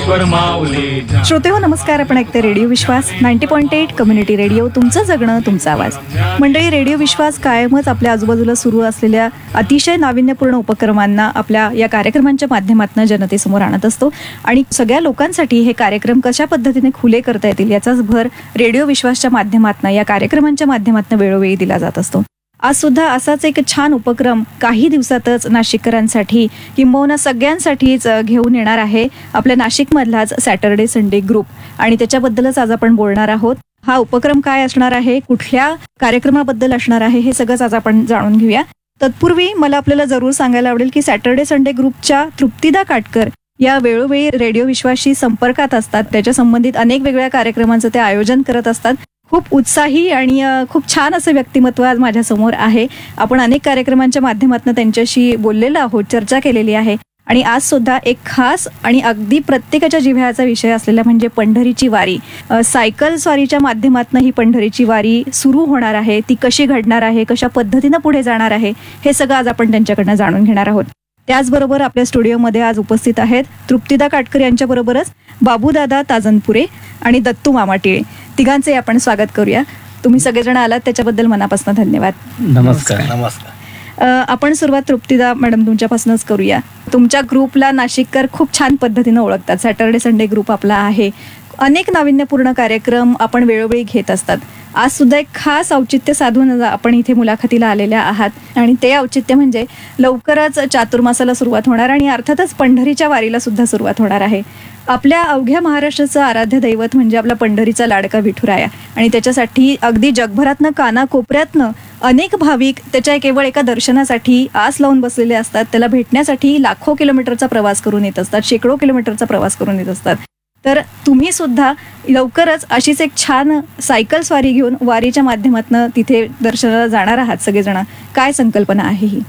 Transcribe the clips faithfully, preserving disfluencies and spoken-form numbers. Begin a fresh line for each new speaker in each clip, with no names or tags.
ज्ञानेश्वर माऊली.
श्रोते हो नमस्कार. आपण ऐकते रेडिओ विश्वास ninety point eight community radio. तुमचं जगणं तुमचा आवाज. मंडळी, रेडिओ विश्वास कायमच आपल्या आजूबाजूला सुरू असलेल्या अतिशय नाविन्यपूर्ण उपक्रमांना आपल्या या कार्यक्रमांच्या माध्यमातून जनतेसमोर आणत असतो आणि सगळ्या लोकांसाठी हे कार्यक्रम कशा पद्धतीने खुले करता येतील याचाच भर रेडिओ विश्वासच्या माध्यमातून या कार्यक्रमांच्या माध्यमातून वेळोवेळी दिला जात असतो. आज सुद्धा असाच एक छान उपक्रम काही दिवसातच नाशिककरांसाठी किंबहुना सगळ्यांसाठीच घेऊन येणार आहे आपल्या नाशिकमधलाच सॅटर्डे संडे ग्रुप, आणि त्याच्याबद्दलच आज आपण बोलणार आहोत. हा उपक्रम काय असणार आहे, कुठल्या कार्यक्रमाबद्दल असणार आहे, हे सगळंच आज आपण जाणून घेऊया. तत्पूर्वी मला आपल्याला जरूर सांगायला आवडेल की सॅटर्डे संडे ग्रुपच्या तृप्तिदा काटकर या वेळोवेळी रेडिओ विश्वासशी संपर्कात असतात. त्याच्या संबंधित अनेक वेगळ्या कार्यक्रमांचं ते आयोजन करत असतात. खूप उत्साही आणि खूप छान असं व्यक्तिमत्व आज माझ्यासमोर आहे. आपण अनेक कार्यक्रमांच्या माध्यमातून त्यांच्याशी बोललेलो आहोत, चर्चा केलेली आहे, आणि आज सुद्धा एक खास आणि अगदी प्रत्येकाच्या जिव्हाळ्याचा विषय असलेला म्हणजे पंढरीची वारी. सायकल स्वारीच्या माध्यमातून ही पंढरीची वारी सुरू होणार आहे. ती कशी घडणार आहे, कशा पद्धतीनं पुढे जाणार आहे, हे सगळं आज आपण त्यांच्याकडनं जाणून घेणार आहोत. त्याचबरोबर आपल्या स्टुडिओमध्ये आज उपस्थित आहेत तृप्तिदा काटकर यांच्याबरोबरच बाबूदादा ताजनपुरे आणि दत्तू मामा टिळे. तिघांचे आपण स्वागत करूया. तुम्ही सगळेजण आलात त्याच्याबद्दल मनापासून धन्यवाद.
नमस्कार. नमस्कार.
आपण सुरुवात तृप्तिदा मॅडम तुमच्यापासूनच करूया. तुमच्या ग्रुपला नाशिककर खूप छान पद्धतीनं ओळखतात. सॅटर्डे संडे ग्रुप आपला आहे. अनेक नाविन्यपूर्ण कार्यक्रम आपण वेळोवेळी घेत असतात. आज सुद्धा एक खास औचित्य साधून आपण इथे मुलाखतीला आलेल्या आहात, आणि ते औचित्य म्हणजे लवकरच चातुर्मासाला सुरुवात होणार आणि अर्थातच पंढरीच्या वारीला सुद्धा सुरुवात होणार आहे. आपल्या अवघ्या महाराष्ट्राचं आराध्य दैवत म्हणजे आपला पंढरीचा लाडका विठुराया, आणि त्याच्यासाठी अगदी जगभरातनं कानाकोपऱ्यातनं अनेक भाविक त्याच्या केवळ एका दर्शनासाठी आस लावून बसलेले असतात. त्याला भेटण्यासाठी लाखो किलोमीटरचा प्रवास करून येत असतात, शेकडो किलोमीटरचा प्रवास करून येत असतात. तर तुम्ही सुद्धा लवकरच अशीच एक छान सायकल स्वारी घेऊन वारीच्या माध्यमातून तिथे दर्शनाला जाणार आहात सगळेजण. काय संकल्पना आहे ही?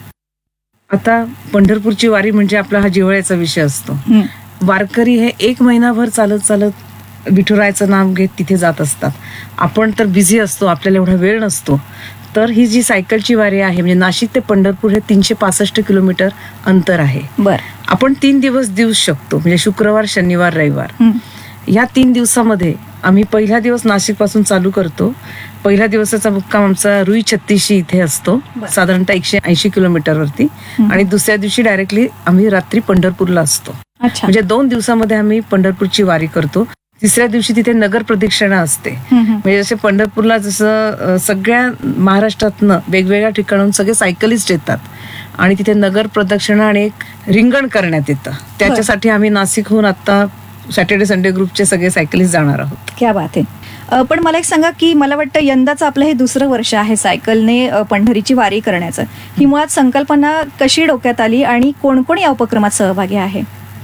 आता पंढरपूरची वारी म्हणजे आपला हा जिव्हाळ्याचा विषय असतो. वारकरी हे एक महिनाभर चालत चालत विठुरायाचं नाम घेत तिथे जात असतात. आपण तर बिझी असतो, आपल्याला एवढा वेळ नसतो. तर ही जी सायकलची वारी आहे म्हणजे नाशिक ते पंढरपूर हे तीनशे पासष्ट किलोमीटर अंतर आहे.
बर. आपण
तीन दिवस देऊ शकतो, म्हणजे शुक्रवार, शनिवार, रविवार. या तीन दिवसामध्ये आम्ही पहिला दिवस नाशिक पासून चालू करतो. पहिल्या दिवसाचा मुक्काम आमचा रुई छत्तीशी इथे असतो, साधारणतः एकशे ऐंशी किलोमीटर वरती, आणि दुसऱ्या दिवशी डायरेक्टली आम्ही रात्री पंढरपूरला असतो. म्हणजे दोन दिवसामध्ये आम्ही पंढरपूरची वारी करतो. तिसऱ्या दिवशी तिथे नगर प्रदक्षिणा असते. म्हणजे जसे पंढरपूरला जसं सगळ्या महाराष्ट्रातनं वेगवेगळ्या ठिकाणून सगळे सायकलिस्ट येतात आणि तिथे नगर प्रदक्षिणा आणि एक रिंगण करण्यात येतं. त्याच्यासाठी आम्ही नाशिकहून आता सॅटर्डे संडे ग्रुपचे सगळे सायकलिस्ट जाणार आहोत.
क्या बात आहे. पण मला एक सांगा की मला वाटतं यंदाचं आपलं हे दुसरं वर्ष आहे सायकलने पंढरीची वारी करण्याचं. ही मुळात संकल्पना कशी डोक्यात आली आणि कोण कोण या उपक्रमात सहभागी आहे?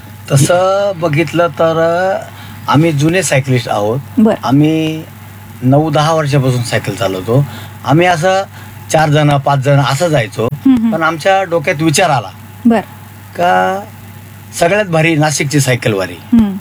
तसं बघितलं तर आम्ही जुने सायकलिस्ट आहोत. आम्ही नऊ दहा वर्षापासून सायकल चालवतो. आम्ही असं चार जण पाच जण असं जायचो, पण आमच्या डोक्यात विचार आला
बर
का सगळ्यात भारी नाशिकची सायकल वारी.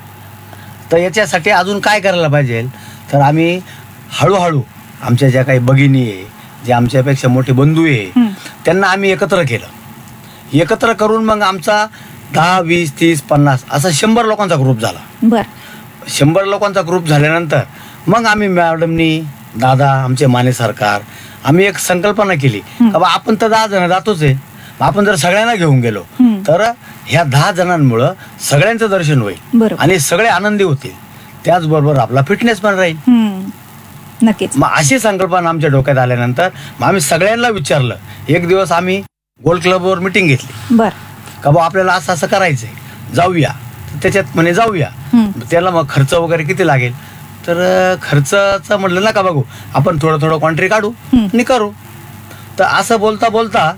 तर याच्यासाठी अजून काय करायला पाहिजे, तर आम्ही हळूहळू आमच्या ज्या काही भगिनी आहे, जे आमच्यापेक्षा मोठे बंधू आहे, त्यांना आम्ही एकत्र केलं. एकत्र करून मग आमचा दहा वीस तीस पन्नास असा शंभर लोकांचा ग्रुप झाला.
बर.
शंभर लोकांचा ग्रुप झाल्यानंतर मग आम्ही मॅडमनी, दादा, आमचे माने सरकार, आम्ही एक संकल्पना केली का बा आपण तर दहा जण जातोच आहे, आपण जर सगळ्यांना घेऊन गेलो तर ह्या दहा जणांमुळं सगळ्यांचं दर्शन होईल आणि सगळे आनंदी होतील, त्याचबरोबर आपला फिटनेस पण राहील.
नक्कीच.
मग अशी संकल्पना आमच्या डोक्यात आल्यानंतर मग आम्ही सगळ्यांना विचारलं. एक दिवस आम्ही गोल्ड क्लबवर मिटिंग घेतली.
बर.
का बा आपल्याला असं असं करायचंय, जाऊया. त्याच्यात म्हणे जाऊया. त्याला मग खर्च वगैरे किती लागेल, तर खर्चाचं म्हटलं नका बघू, आपण थोडं थोडं कॉन्ट्री काढू आणि करू. तर असं बोलता बोलता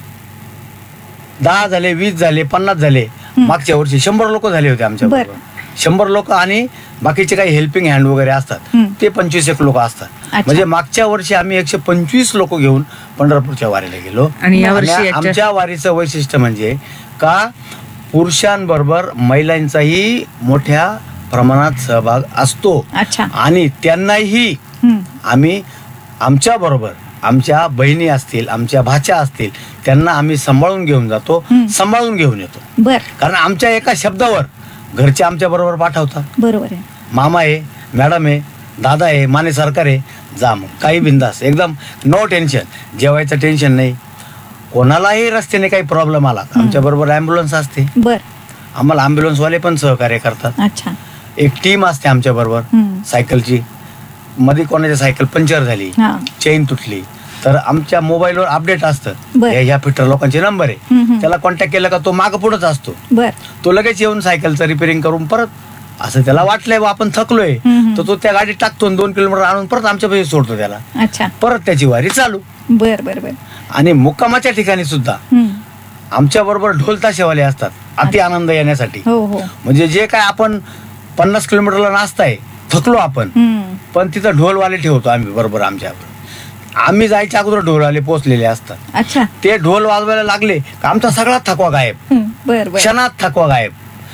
दहा झाले, वीस झाले, पन्नास झाले. मागच्या वर्षी शंभर लोक झाले होते आमच्या बरोबर. शंभर लोक आणि बाकीचे काही हेल्पिंग हँड वगैरे असतात ते पंचवीस एक लोक असतात. म्हणजे मागच्या वर्षी आम्ही एकशे पंचवीस लोक घेऊन पंढरपूरच्या वारीला गेलो.
आणि
आमच्या वारीचं वैशिष्ट्य म्हणजे का पुरुषांबरोबर महिलांचाही मोठ्या प्रमाणात सहभाग असतो आणि त्यांनाही आम्ही आमच्या बरोबर आमच्या बहिणी असतील, आमच्या भाच्या असतील, त्यांना आम्ही सांभाळून घेऊन जातो, सांभाळून घेऊन येतो. कारण आमच्या एका शब्दावर घरचे आमच्या बरोबर पाठवतात.
बरोबर आहे.
मामा आहे, मॅडम आहे, दादा आहे, माने सरकार आहे, जा मग काही बिंदास, एकदम नो टेन्शन, जेवायचं टेन्शन नाही. कोणालाही रस्त्याने काही प्रॉब्लेम आला आमच्या बरोबर ॲम्ब्युलन्स असते.
बर.
आम्हाला ॲम्ब्युलन्सवाले पण सहकार्य करतात.
अच्छा.
एक टीम असते आमच्या बरोबर
हम्म.
सायकलची. मध्ये कोणाची सायकल पंक्चर झाली,
हा.
चेन तुटली, तर आमच्या मोबाईलवर अपडेट असतं,
बर.
ह्या ह्या फिटर लोकांचे नंबर आहे,
हम्म, हम्म.
त्याला कॉन्टॅक्ट केला का तो मागं पुढंच असतो.
बर.
तो लगेच येऊन सायकलचं रिपेअरिंग करून परत, असं त्याला वाटलंय बा आपण थकलोय,
हम्म.
तर तो त्या गाडीत टाकतो आणि दोन किलोमीटर आणून परत आमच्या पैसे सोडतो त्याला,
अच्छा.
परत त्याची वारी चालू.
बर बर बर.
आणि मुक्कामाच्या ठिकाणी सुद्धा
हम्म.
आमच्या बरोबर ढोल ताशेवाले असतात, अति आनंद येण्यासाठी.
हो हो.
म्हणजे जे काय आपण पन्नास किलोमीटरला नाचताय, थकलो आपण,
हम्म.
पण तिथं ढोलवाले ठेवतो आम्ही बरोबर आमच्या. आम्ही जायच्या अगोदर ढोलवाले पोचलेले असतात.
अच्छा.
ते ढोल वाजवायला लागले का आमचा सगळा थकवा गायब,
हम्म. बर बर.
क्षणात थकवा गायब,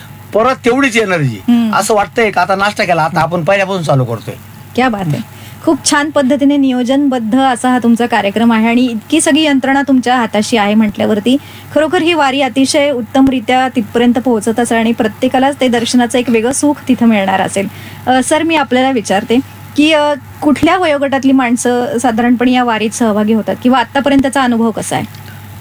परत तेवढीच एनर्जी.
हम्म.
असं वाटतंय का आता नाश्ता केला, आता आपण पहिल्यापासून चालू करतोय.
क्या बात आहे. खूप छान पद्धतीने नियोजनबद्ध असा हा तुमचा कार्यक्रम आहे आणि इतकी सगळी यंत्रणा तुमच्या हाताशी आहे म्हटल्यावरती खरोखर ही वारी अतिशय उत्तमरित्या तिथपर्यंत पोहोचत असेल आणि प्रत्येकालाच ते दर्शनाचं एक वेगळं सुख तिथं मिळणार असेल. अ, सर, मी आपल्याला विचारते की अ, कुठल्या वयोगटातली माणसं साधारणपणे या वारीत सहभागी होतात किंवा आतापर्यंतचा अनुभव कसा आहे?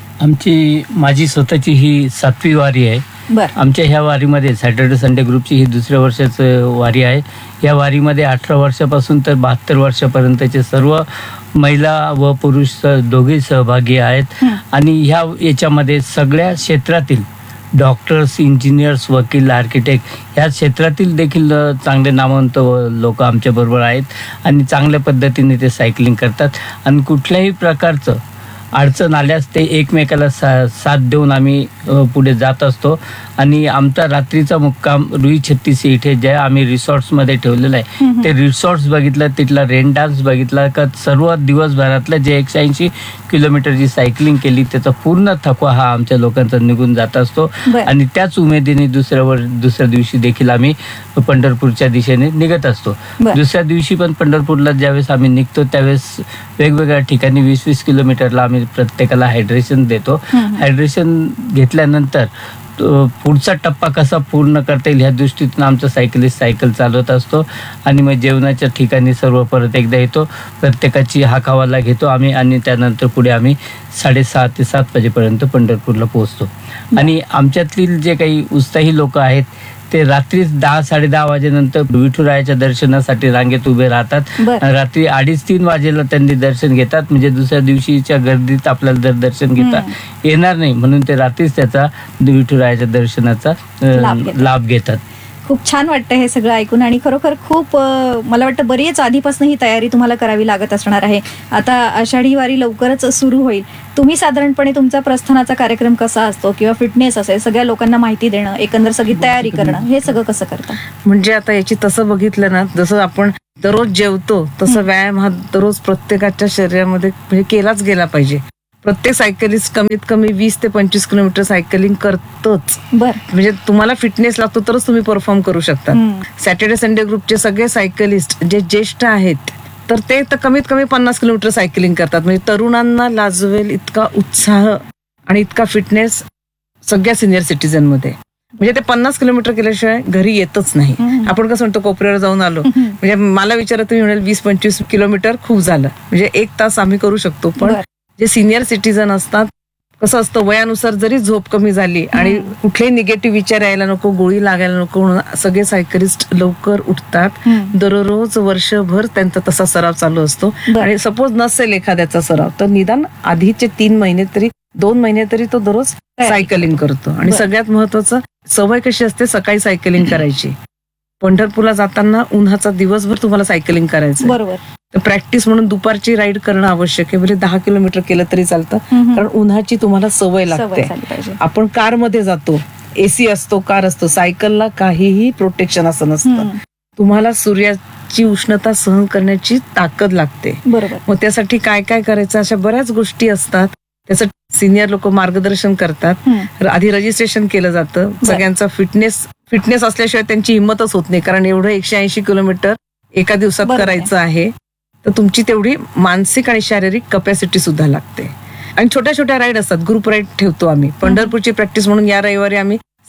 आमची माझी स्वतःची ही सातवी वारी आहे.
बर.
आमच्या ह्या वारीमध्ये सॅटर्डे संडे ग्रुपची ही दुसऱ्या वर्षाचं वारी आहे. या वारीमध्ये अठरा वर्षापासून तर बहात्तर वर्षापर्यंतचे सर्व महिला व पुरुष स- दोघेही सहभागी आहेत. आणि ह्या याच्यामध्ये सगळ्या क्षेत्रातील डॉक्टर्स, इंजिनियर्स, वकील, आर्किटेक्ट ह्या क्षेत्रातील देखील अ, चांगले नामवंत लोक आमच्याबरोबर आहेत आणि चांगल्या पद्धतीने ते सायकलिंग करतात. आणि कुठल्याही प्रकारचं अडचण आल्यास ते एकमेकाला सा साथ देऊन आम्ही अ, पुढे जात असतो. आणि आमचा रात्रीचा मुक्काम रुई छत्तीस इथे जे आम्ही रिसॉर्ट्समध्ये ठेवलेलं आहे, ते रिसॉर्ट्स बघितलं, तिथला रेन डान्स बघितला का सर्व दिवसभरातलं जे एकशे ऐंशी किलोमीटर जी सायकलिंग केली त्याचा पूर्ण थकवा हा आमच्या लोकांचा निघून जात असतो.
बरं.
आणि त्याच उमेदीने दुसऱ्या वर दुसऱ्या दिवशी देखील आम्ही पंढरपूरच्या दिशेने निघत असतो.
बरं.
दुसऱ्या दिवशी पण पंढरपूरला ज्यावेळेस आम्ही निघतो त्यावेळेस वेगवेगळ्या ठिकाणी वीस वीस किलोमीटरला आम्ही प्रत्येकाला हायड्रेशन देतो. हायड्रेशन घेतल्यानंतर तो पुढचा टप्पा कसा पूर्ण करता येईल ह्या दृष्टीतून आमचा सायकलिस्ट सायकल चालवत असतो. आणि मग जेवणाच्या ठिकाणी सर्व परत एकदा येतो, प्रत्येकाची हाकावाला घेतो आम्ही आणि त्यानंतर पुढे आम्ही साडेसहा ते सात वाजेपर्यंत पंढरपूरला पोहोचतो. आणि आमच्यातील जे काही उत्साही लोक आहेत ते रात्री दहा साडे दहा वाजेनंतर विठुरायाच्या दर्शनासाठी रांगेत उभे राहतात.
बरं.
रात्री अडीच तीन वाजेला त्यांनी दर्शन घेतात, म्हणजे दुसऱ्या दिवशीच्या गर्दीत आपल्याला जर दर्शन घेता येणार नाही म्हणून ते रात्रीच त्याचा विठुरायाच्या दर्शनाचा अ,
लाभ घेतात.
लाभ घेतात.
खूप छान वाटतं हे सगळं ऐकून आणि खरोखर खूप अ, मला वाटतं बरीच आधीपासून ही तयारी तुम्हाला करावी लागत असणार आहे. आता आषाढी वारी लवकरच सुरू होईल. तुम्ही साधारणपणे तुमचा प्रस्थानाचा कार्यक्रम कसा असतो किंवा फिटनेस असेल, सगळ्या लोकांना माहिती देणं, एकंदर सगळी तयारी करणं, हे सगळं कसं करता?
म्हणजे आता याची तसं बघितलं ना, जसं आपण दररोज जेवतो तसं व्यायाम हा दररोज प्रत्येकाच्या शरीरामध्ये म्हणजे केलाच गेला पाहिजे. प्रत्येक सायकलिस्ट कमीत कमी वीस ते पंचवीस किलोमीटर सायकलिंग करतोच.
बर.
म्हणजे तुम्हाला फिटनेस लागतो तरच तुम्ही परफॉर्म करू शकता.
हम्म.
सॅटर्डे संडे ग्रुपचे सगळे सायकलिस्ट जे ज्येष्ठ आहेत तर ते तर कमीत कमी पन्नास किलोमीटर सायकलिंग करतात. म्हणजे तरुणांना लाजवेल इतका उत्साह आणि इतका फिटनेस सगळ्या सिनियर सिटीजन मध्ये. म्हणजे ते पन्नास किलोमीटर केल्याशिवाय घरी येतच नाही. आपण कसं म्हणतो कोपऱ्यावर जाऊन आलो, म्हणजे मला विचारत तुम्ही म्हणाल वीस पंचवीस किलोमीटर खूप झालं, म्हणजे एक तास आम्ही करू शकतो. पण
बर.
जे सिनियर सिटीजन असतात कसं असतं, वयानुसार जरी झोप कमी झाली आणि कुठलेही निगेटिव्ह विचार यायला नको, गोळी लागायला नको म्हणून सगळे सायकलिस्ट लवकर उठतात.
हम्म.
दररोज वर्षभर त्यांचा तसा सराव चालू असतो.
बर.
आणि सपोज नसेल एखाद्याचा सराव तर निदान आधीचे तीन महिने तरी दोन महिने तरी तो दररोज सायकलिंग करतो. आणि
बर.
सगळ्यात महत्वाचं सवय कशी असते, सकाळी सायकलिंग करायची. पंढरपूरला जाताना उन्हाचा दिवसभर तुम्हाला सायकलिंग करायचं,
बरोबर.
तर प्रॅक्टिस म्हणून दुपारची राईड करणं आवश्यक आहे. म्हणजे दहा किलोमीटर केलं तरी चालतं,
हम्म.
कारण उन्हाची तुम्हाला सवय
सवय
लागते.
झाली पाहिजे.
आपण कार मध्ये जातो, एसी असतो, कार असतो, सायकलला काहीही प्रोटेक्शन असं नसतं.
हम्म.
तुम्हाला सूर्याची उष्णता सहन करण्याची ताकद लागते.
बरोबर.
मग त्यासाठी काय काय करायचं अशा बऱ्याच गोष्टी असतात. त्याचं सिनियर लोक मार्गदर्शन करतात.
हम्म.
आधी रजिस्ट्रेशन केलं जातं. सगळ्यांचा फिटनेस फिटनेस असल्याशिवाय त्यांची हिंमतच होत नाही, कारण एवढं एकशे ऐंशी किलोमीटर एका दिवसात
बरोबर आहे.
करायचं आहे. तर तुमची तेवढी मानसिक आणि शारीरिक कपॅसिटी सुद्धा लागते. आणि छोट्या छोट्या राईड असतात, ग्रुप राईड ठेवतो आम्ही. पंढरपूरची प्रॅक्टिस म्हणून या रविवारी आम्ही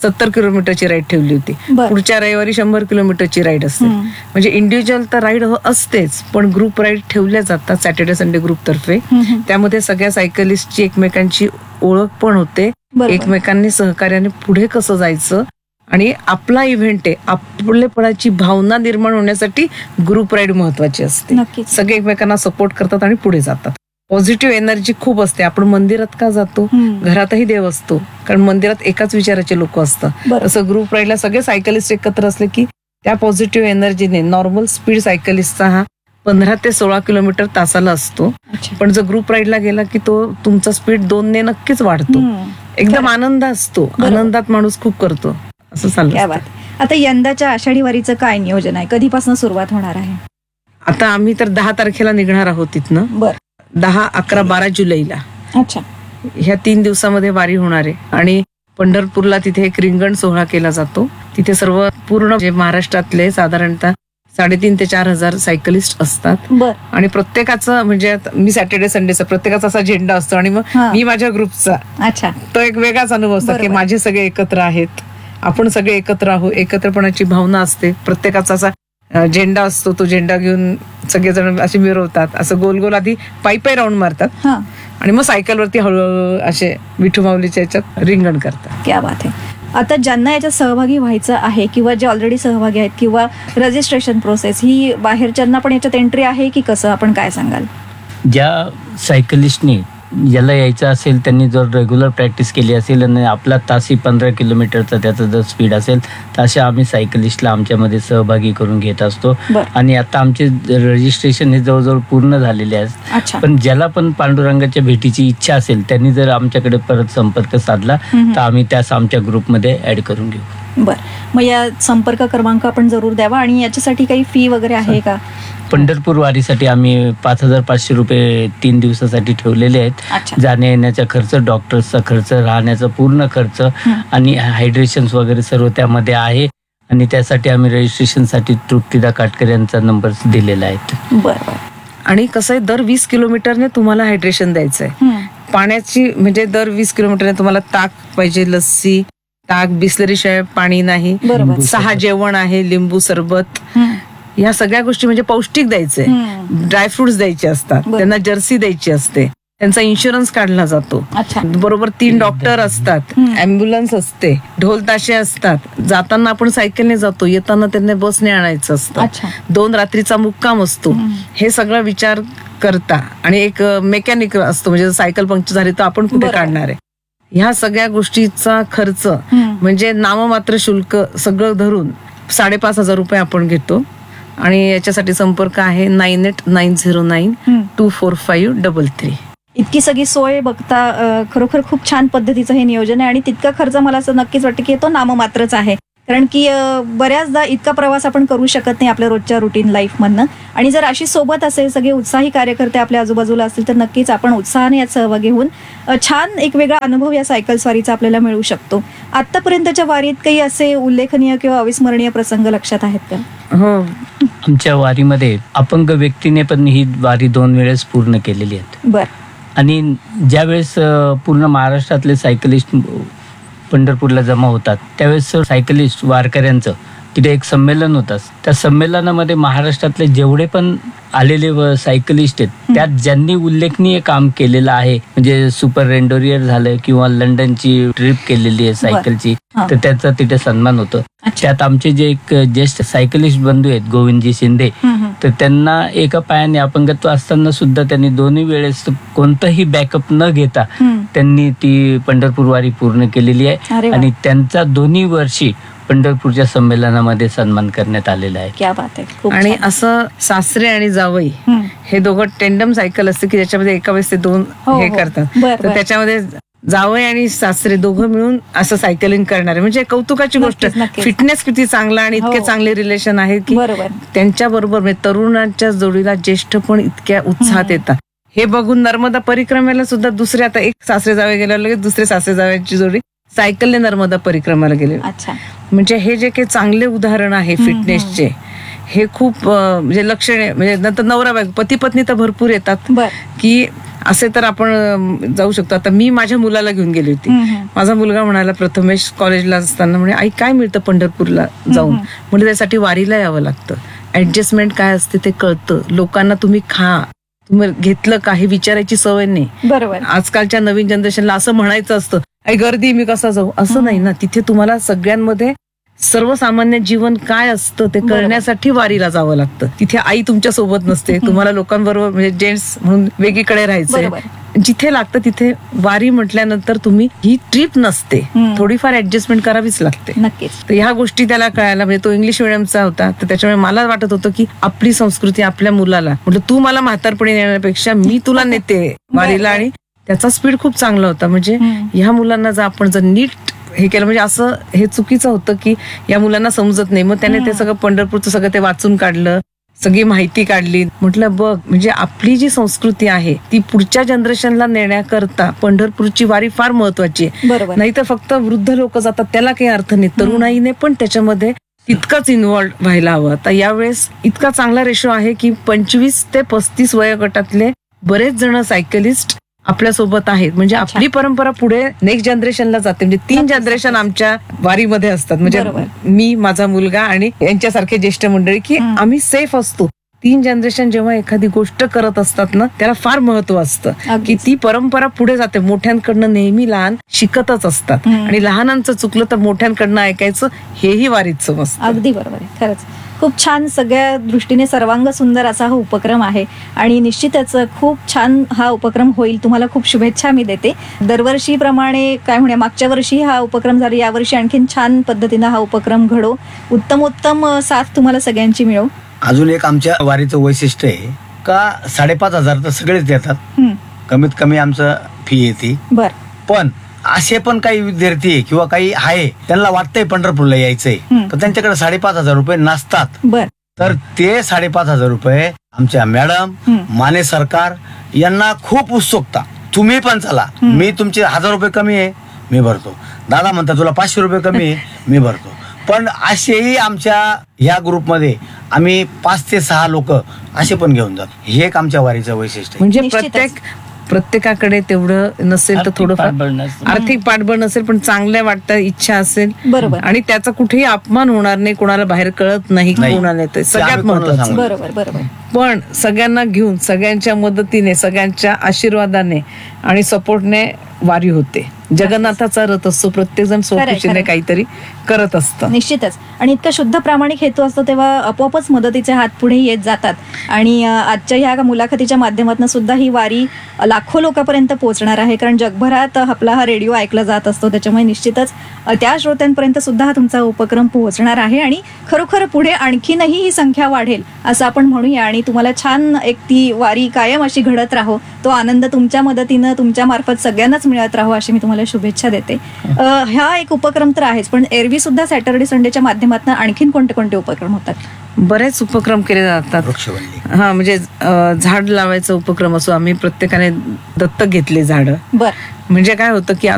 सत्तर किलोमीटरची राईड ठेवली होती.
बरं.
पुढच्या रविवारी शंभर किलोमीटरची राईड असते.
हम्म.
म्हणजे इंडिव्हिज्युअल तर राईड असतेच, पण ग्रुप राईड ठेवल्या जातात सॅटर्डे संडे ग्रुप तर्फे.
हम्म.
त्यामध्ये सगळ्या सायकलिस्टची एकमेकांची ओळख पण होते,
बरोबर.
एकमेकांनी सहकार्याने पुढे कसं जायचं, आणि आपला इव्हेंट आहे, आपलेपणाची भावना निर्माण होण्यासाठी ग्रुप राईड महत्वाची असते.
नक्कीच.
सगळे एकमेकांना सपोर्ट करतात आणि पुढे जातात. पॉझिटिव्ह एनर्जी खूप असते. आपण मंदिरात का जातो,
हम्म.
घरातही देव असतो, कारण मंदिरात एकाच विचाराचे लोक असतात.
बरोबर.
तसं ग्रुप राईडला सगळे सायकलिस्ट एकत्र असले की त्या पॉझिटिव्ह एनर्जीने नॉर्मल स्पीड सायकलिस्टचा हा पंधरा ते सोळा किलोमीटर तासाला असतो,
अच्छा.
पण जर ग्रुप राईडला गेला की तो तुमचा स्पीड दोनने नक्कीच वाढतो.
हम्म.
एकदम आनंद असतो,
बरोबर.
आनंदात माणूस खूप करतो, असं
क्या
चाललं.
बात. आता यंदाच्या आषाढी वारीचं काय नियोजन आहे, कधीपासून सुरुवात होणार आहे?
आता आम्ही तर दहा तारखेला निघणार आहोत तिथनं.
बर.
दहा अकरा बारा जुलैला
अच्छा.
ह्या तीन दिवसामध्ये वारी होणार आहे. आणि पंढरपूरला तिथे एक रिंगण सोहळा केला जातो. तिथे सर्व पूर्ण जे महाराष्ट्रातले साधारणतः साडेतीन ते चार हजार सायकलिस्ट असतात.
बर.
आणि प्रत्येकाचं म्हणजे आता मी सॅटर्डे संडेचा प्रत्येकाचा असा झेंडा असतो, आणि मग
हा.
मी माझ्या ग्रुपचा
अच्छा.
तो एक वेगळाच अनुभव असतो की
बरोबर.
माझे सगळे एकत्र आहेत, आपण सगळे एकत्र आहोत, एकत्रपणाची भावना असते. प्रत्येकाचा असा अ, झेंडा असतो, तो झेंडा घेऊन सगळेजण असे मिरवतात, असं गोल गोल आधी पायी पायी राऊंड मारतात,
हा.
आणि मग सायकलवरती हळूहळू असे विठू माऊलीच्या याच्यात रिंगण करतात.
क्या बात आहे. आता ज्यांना याच्यात सहभागी व्हायचं आहे किंवा जे ऑलरेडी सहभागी आहेत किंवा रजिस्ट्रेशन प्रोसेस ही बाहेरच्यांना पण याच्यात एंट्री आहे की कसं, आपण काय सांगाल?
ज्या सायकलिस्टनी ज्याला यायचं असेल त्यांनी जर रेग्युलर प्रॅक्टिस केली असेल आणि आपला तासी पंधरा किलोमीटरचा त्याचा जर स्पीड असेल तर असे आम्ही सायकलिस्टला आमच्यामध्ये सहभागी करून घेत असतो.
बरं.
आणि आता आमचे रजिस्ट्रेशन हे जवळजवळ पूर्ण झालेले आहे.
अच्छा.
पण ज्याला पण पांडुरंगाच्या भेटीची इच्छा असेल त्यांनी जर आमच्याकडे परत संपर्क साधला
हम्म.
तर आम्ही त्यास आमच्या ग्रुपमध्ये ऍड करून घेऊ.
बर. मग या संपर्क क्रमांक आपण जरूर द्यावा. आणि याच्यासाठी काही फी वगैरे आहे का?
पंढरपूर वारीसाठी आम्ही पाच हजार पाचशे रुपये तीन दिवसासाठी ठेवलेले आहेत.
अच्छा.
जाण्या येण्याचा खर्च, डॉक्टर्सचा खर्च, राहण्याचा पूर्ण खर्च
हं.
आणि हायड्रेशन वगैरे सर्व त्यामध्ये आहे. आणि त्यासाठी आम्ही रजिस्ट्रेशनसाठी तृप्तिदा काटकर यांचा नंबर दिलेला आहे.
बर बर.
आणि कसं आहे, दर वीस किलोमीटरने तुम्हाला हायड्रेशन द्यायचंय.
हम्म.
पाण्याची म्हणजे दर वीस किलोमीटरने तुम्हाला ताक पाहिजे, लस्सी, ताक, बिस्लरी शिवाय पाणी नाही.
बरोबर.
सहा जेवण आहे, लिंबू सरबत,
हम्म.
या सगळ्या गोष्टी म्हणजे पौष्टिक द्यायचे.
हम्म.
ड्रायफ्रुट्स द्यायचे असतात,
बरं.
त्यांना जर्सी द्यायची असते, त्यांचा इन्शुरन्स काढला जातो.
अच्छा.
बरोबर तीन डॉक्टर असतात,
हम्म.
अँब्युलन्स असते, ढोल ताशे असतात. जाताना आपण सायकलने जातो, येताना त्यांना बसने आणायचं असतं.
अच्छा.
दोन रात्रीचा मुक्काम असतो.
हम्म.
हे सगळं विचार करता. आणि एक मेकॅनिक असतो, म्हणजे सायकल पंक्चर झाली तर आपण कुठे
बरोबर.
काढणार आहे, ह्या सगळ्या गोष्टीचा खर्च
हम्म.
म्हणजे नाममात्र शुल्क सगळं धरून साडेपाच हजार रुपये आपण घेतो. आणि याच्यासाठी संपर्क आहे nine eight nine zero nine
हम्म.
To four five double three.
इतकी सगळी सोय बघता अ, खरोखर खूप छान पद्धतीचं हे नियोजन आहे. आणि तितका खर्च मला असं नक्कीच वाटतं की तो नाममात्रच आहे. कारण की अ, बऱ्याचदा इतका प्रवास आपण करू शकत नाही आपल्या रोजच्या रुटीन लाईफमधनं. आणि जर अशी सोबत असेल, सगळे उत्साही कार्यकर्ते आपल्या आजूबाजूला असतील तर नक्कीच आपण उत्साहाने यात सहभागी होऊन अ, छान एक वेगळा अनुभव या सायकल स्वारीचा आपल्याला मिळू शकतो. आतापर्यंतच्या वारीत काही असे उल्लेखनीय किंवा अविस्मरणीय प्रसंग लक्षात आहेत का?
हो,
आमच्या वारीमध्ये अपंग व्यक्तीने पण ही वारी दोन वेळेस पूर्ण केलेली आहेत.
बर.
आणि ज्या वेळेस अ, पूर्ण महाराष्ट्रातले सायकलिस्ट पंढरपूरला जमा होतात त्यावेळेस सायकलिस्ट वारकऱ्यांचं तिथे एक संमेलन होतं. त्या संमेलनामध्ये महाराष्ट्रातले जेवढे पण आलेले व सायकलिस्ट आहेत त्यात ज्यांनी उल्लेखनीय काम केलेलं आहे, म्हणजे सुपर रेंडोरियर झालं किंवा लंडनची ट्रिप केलेली आहे सायकलची,
हा.
तर त्याचा तिथे सन्मान होतो.
अच्छा.
त्यात आमचे जे एक ज्येष्ठ सायकलिस्ट बंधू आहेत गोविंदजी शिंदे,
हम्म, हम्म.
तर त्यांना एका पायाने अपंगत्व असताना सुद्धा त्यांनी दोन्ही वेळेस कोणतंही बॅकअप न घेता
हम्म.
त्यांनी ती पंढरपूर वारी पूर्ण केलेली
अरे
आहे.
वा.
आणि त्यांचा दोन्ही वर्षी पंढरपूरच्या संमेलनामध्ये सन्मान करण्यात आलेला आहे.
क्या बात आहे. खूप
आणि
छान.
असं सासरे आणि जावई
हम्म.
हे दोघं टेंडम सायकल असते की ज्याच्यामध्ये एका वेळेस ते दोन
हो,
हे
हो.
करतात.
बर,
तर
बर.
त्याच्यामध्ये जावई आणि सासरे दोघं मिळून असं सायकलिंग करणारे म्हणजे कौतुकाची गोष्ट.
नक्कीच, नक्कीच.
फिटनेस किती चांगला आणि इतके
हो.
चांगले रिलेशन आहे की
बरोबर.
त्यांच्या बरोबर तरुणांच्या जोडीला ज्येष्ठ पण इतक्या उत्साहात येतात. हे बघून नर्मदा परिक्रमेला सुद्धा दुसरे आता एक सासरे जावे गेल्यावर लगेच दुसरे सासरे जाव्यांची जोडी सायकलने नर्मदा परिक्रमाला गेले.
अच्छा.
म्हणजे हे जे काही चांगले उदाहरण आहे फिटनेसचे, हे खूप अं, म्हणजे लक्षणे म्हणजे नंतर नवरा बायको पती पत्नी तर भरपूर येतात
बर.
की असे तर आपण अं, जाऊ शकतो. आता मी माझ्या मुलाला घेऊन गेली होती.
हम्म.
माझा मुलगा म्हणाला प्रथमेश कॉलेजला असताना म्हणे आई काय मिळतं पंढरपूरला जाऊन. म्हणजे त्यासाठी वारीला यावं लागतं. ऍडजस्टमेंट काय असते ते कळतं. लोकांना तुम्ही खा, तुम्ही घेतलं काही विचारायची सवय नाही.
बरोबर.
आजकालच्या नवीन जनरेशनला असं म्हणायचं असतं आई गर्दी मी कसा जाऊ, असं नाही ना. तिथे तुम्हाला सगळ्यांमध्ये सर्वसामान्य जीवन काय असतं ते कळण्यासाठी वारीला जावं लागतं. तिथे आई तुमच्या सोबत नसते, तुम्हाला लोकांबरोबर म्हणजे जेंट्स म्हणून वेगळीकडे राहायचंय.
बरोबर.
जिथे लागतं तिथे वारी म्हटल्यानंतर तुम्ही ही ट्रिप नसते,
हम्म.
थोडीफार ऍडजस्टमेंट करावीच लागते.
नक्कीच.
तर ह्या गोष्टी त्याला कळायला म्हणजे तो इंग्लिश मिडियमचा होता तर त्याच्यामुळे मला वाटत होतं की आपली संस्कृती आपल्या मुलाला म्हटलं तू मला म्हातारपणी नेण्यापेक्षा मी तुला नेते वारीला. आणि त्याचा स्पीड खूप चांगला होता. म्हणजे
हम्म.
ह्या मुलांना जर आपण जर नीट हे केलं म्हणजे असं हे चुकीचं होतं की या मुलांना समजत नाही. मग त्याने ते सगळं पंढरपूरचं सगळं ते वाचून काढलं, सगळी माहिती काढली. म्हटलं बघ म्हणजे आपली जी संस्कृती आहे ती पुढच्या जनरेशनला नेण्याकरता पंढरपूरची वारी फार महत्वाची आहे.
बरोबर.
नाही तर फक्त वृद्ध लोक जातात त्याला काही अर्थ नाही. तरुणाईने पण त्याच्यामध्ये तितकंच इन्व्हॉल्व व्हायला हवं. आता यावेळेस इतका चांगला रेशो आहे की पंचवीस ते पस्तीस वयोगटातले बरेच जण सायकलिस्ट आपल्या सोबत आहेत. म्हणजे
अच्छा.
आपली परंपरा पुढे नेक्स्ट जनरेशनला जाते. म्हणजे तीन
नक्कीच,
जनरेशन आमच्या वारीमध्ये असतात. म्हणजे
बरोबर.
मी, माझा मुलगा आणि यांच्यासारखे ज्येष्ठ मंडळी की
हम्म.
आम्ही सेफ असतो. तीन जनरेशन जेव्हा एखादी गोष्ट करत असतात ना त्याला फार महत्व असतं की
अगदीच.
ती परंपरा पुढे जाते. मोठ्यांकडनं नेहमी लहान शिकतच असतात
हम्म.
आणि लहानांचं चुकलं तर मोठ्यांकडनं ऐकायचं हेही वारीत समजतं.
अगदी बरोबर आहे. खरंच खूप छान, सगळ्या दृष्टीने सर्वांग सुंदर असा हा उपक्रम आहे आणि निश्चितच खूप छान हा उपक्रम होईल. तुम्हाला खूप शुभेच्छा मी देते. दरवर्षीप्रमाणे काय म्हणे मागच्या वर्षी हा उपक्रम झाला, यावर्षी आणखीन छान पद्धतीनं हा उपक्रम घडो. उत्तमोत्तम साथ तुम्हाला सगळ्यांची मिळो.
अजून एक आमच्या वारीचं वैशिष्ट्य आहे का साडेपाच हजार तर सगळेच देतात.
हम्म.
कमीत कमी आमचं फी येते.
बर.
पण असे पण काही विद्यार्थी आहे किंवा काही आहे त्यांना वाटतंय पंढरपूरला यायचंय
हम्म.
तर त्यांच्याकडे साडेपाच हजार रुपये नसतात.
बर.
तर ते साडेपाच हजार रुपये आमच्या मॅडम
हम्म.
माने सरकार यांना खूप उत्सुकता. तुम्ही पण चला, मी तुमचे हजार रुपये कमी आहे मी भरतो. दादा म्हणता तुला पाचशे रुपये कमी आहे मी भरतो. पण असेही आमच्या ह्या ग्रुपमध्ये आम्ही पाच ते सहा लोक असे पण घेऊन जातो. हे एक आमच्या वारीचं वैशिष्ट्य आहे.
म्हणजे
निश्चितच.
प्रत्येक प्रत्येकाकडे तेवढं नसेल तर
आर्थिक
थोडंफार
पाठबळ नसतं.
आर्थिक पाठबळ नसेल पण चांगल्या वाटतं इच्छा असेल
बरोबर.
आणि त्याचा कुठेही अपमान होणार नाही, कोणाला बाहेर कळत नाही
नाही.
कोणाला येतंय.
ते
सगळ्यात
आम्ही कोणाला
महत्वाचं.
सांगू.
बरोबर. बरोबर.
पण सगळ्यांना घेऊन सगळ्यांच्या मदतीने सगळ्यांच्या आशीर्वादाने आणि सपोर्टने वारी होते. जगन्नाथाचा रथ असतो. प्रत्येक जण
खरंय,
स्वखुशीने
खरंय.
काहीतरी करत असतं.
निश्चितच. आणि इतका शुद्ध प्रामाणिक हेतू असतो तेव्हा आपोआपच मदतीचे हात पुढे येत जातात. आणि अ, आजच्या ह्या मुलाखतीच्या माध्यमातून सुद्धा ही वारी लाखो लोकांपर्यंत पोहोचणार आहे. कारण जगभरात आपला हा रेडिओ ऐकला जात असतो. त्याच्यामुळे निश्चितच अ, त्या श्रोत्यांपर्यंत सुद्धा हा तुमचा उपक्रम पोहोचणार आहे. आणि खरोखर पुढे आणखीनही ही संख्या वाढेल असं आपण म्हणूया. आणि तुम्हाला छान एक ती वारी कायम अशी घडत राहो, तो आनंद तुमच्या मदतीनं तुमच्या मार्फत सगळ्यांनाच मिळत राहो अशी मी तुम्हाला शुभेच्छा देते. अ, हा एक उपक्रम तर आहेच, पण एरवी सुद्धा सॅटर्डे संडेच्या माध्यमातून आणखीन कोणते कोणते उपक्रम होतात?
बरेच उपक्रम केले जातात.
वृक्षवल्ली
हा म्हणजे अं, झाड लावायचा उपक्रम असो. आम्ही प्रत्येकाने दत्तक घेतले झाडं.
बर.
म्हणजे काय होतं की